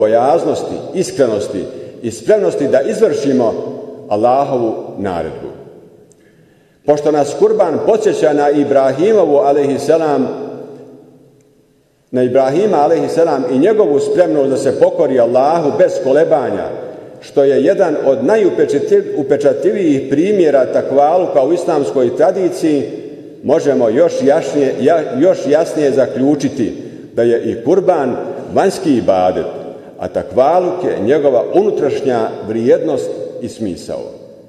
bogobojaznosti, iskrenosti i spremnosti da izvršimo Allahovu naredbu. Pošto nas kurban podsjeća na Ibrahima alejhiselam i njegovu spremnost da se pokori Allahu bez kolebanja, što je jedan od najupečatljivijih primjera takvaluka u islamskoj tradiciji, možemo još jasnije zaključiti da je i kurban vanjski ibadet, a takvaluk je njegova unutrašnja vrijednost i smisao.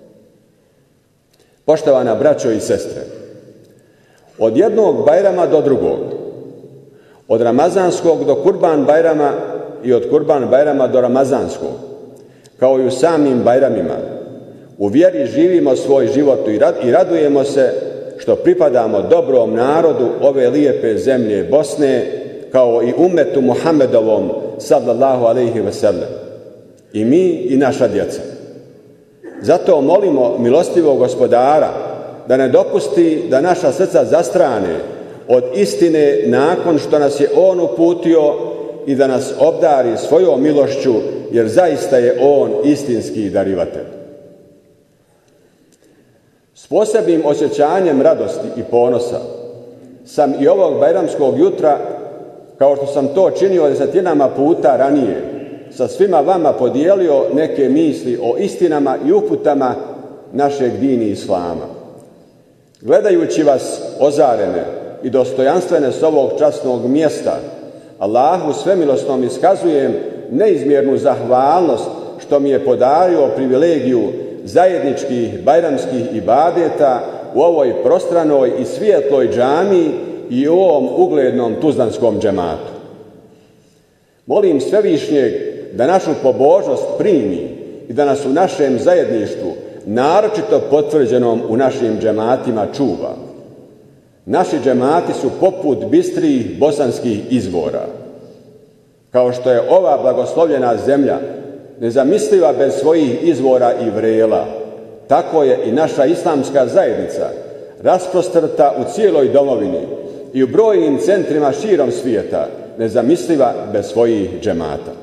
Poštovana braćo i sestre, od jednog Bajrama do drugog, od Ramazanskog do Kurban Bajrama i od Kurban Bajrama do Ramazanskog, kao i u samim Bajramima, u vjeri živimo svoj život i radujemo se što pripadamo dobrom narodu ove lijepe zemlje Bosne, kao i ummetu Muhammedovom sallallahu alejhi ve sellem, i mi i naša djeca. Zato molimo milostivog Gospodara da ne dopusti da naša srca zastrane od istine nakon što nas je On uputio i da nas obdari svojom milošću, jer zaista je On istinski darivatelj. S posebnim osjećanjem radosti i ponosa sam i ovog bajramskog jutra, kao što sam to činio desetinama puta ranije, sa svima vama podijelio neke misli o istinama i uputama našeg dini Islama. Gledajući vas ozarene i dostojanstvene s ovog časnog mjesta, Allahu svemilosnom iskazujem neizmjernu zahvalnost što mi je podario privilegiju zajedničkih bajramskih ibadeta u ovoj prostranoj i svijetloj džamiji i u ovom uglednom tuzlanskom džematu. Molim Svevišnjeg da našu pobožnost primi i da nas u našem zajedništvu, naročito potvrđenom u našim džematima, čuva. Naši džemati su poput bistrijih bosanskih izvora. Kao što je ova blagoslovljena zemlja nezamisliva bez svojih izvora i vrela, tako je i naša islamska zajednica rasprostrta u cijeloj domovini i u brojnim centrima širom svijeta, nezamisliva bez svojih džemata.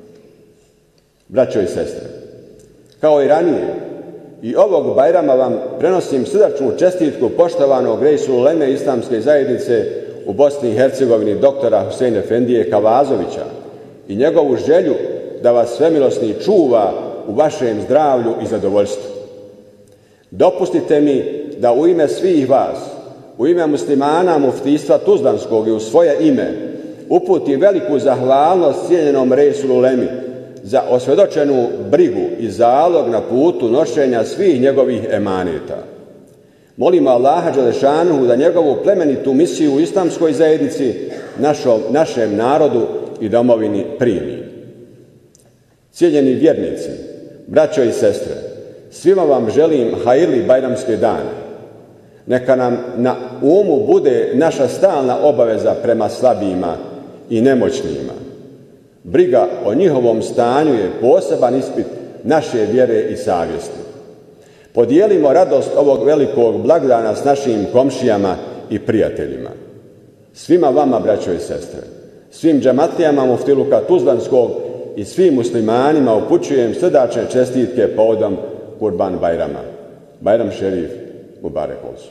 Braćo i sestre, kao i ranije, i ovog Bajrama vam prenosim srdačnu čestitku poštovanog Reisul Uleme islamske zajednice u Bosni i Hercegovini doktora Husein Efendije Kavazovića i njegovu želju da vas svemilosni čuva u vašem zdravlju i zadovoljstvu. Dopustite mi da u ime svih vas, u ime muslimana muftijstva Tuzlanskog i u svoje ime uputim veliku zahvalnost cijenjenom Reisulu Ulemi za osvjedočenu brigu i zalog na putu nošenja svih njegovih emaneta. Molimo Allaha dželešanuhu da njegovu plemenitu misiju u islamskoj zajednici našem narodu i domovini primi. Cijenjeni vjernici, braćo i sestre, svima vam želim hajirli bajramske dane. Neka nam na umu bude naša stalna obaveza prema slabijima i nemoćnima. Briga o njihovom stanju je poseban ispit naše vjere i savjesti. Podijelimo radost ovog velikog blagdana s našim komšijama i prijateljima. Svima vama, braćo i sestre, svim džematlijama muftiluka Tuzlanskog i svim muslimanima upućujem srdačne čestitke povodom Kurban Bajrama. Bajram šerif, mubarek olsun.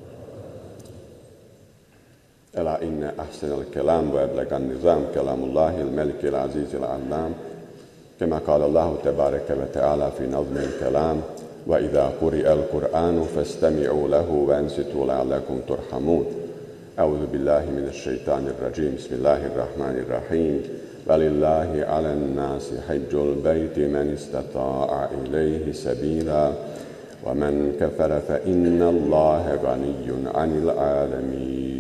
Ela inne ahsenel kelam ve eblegan nizam kelamullahi il-meliki il-aziz il-allam kema kala Allahu tebareke ve teala fi nazmi il-kelam wa idha quri'a al-Qur'anu fastami'u lahu wa ansitu la'allakum turhamun. A'udhu billahi minash shaitanir rajim. Bismillahirrahmanirrahim. Walillahi 'alan nasi hajjul bayti man istata'a ilayhi sabila wa man kafara fa inna Allaha ghaniyyun 'anil 'alamin.